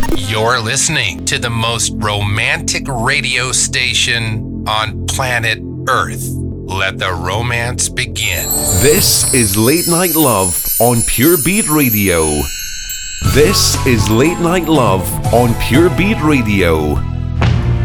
You're listening to the most romantic radio station on planet Earth. Let the romance begin. This is Late Night Love on Pure Beat Radio. This is Late Night Love on Pure Beat Radio.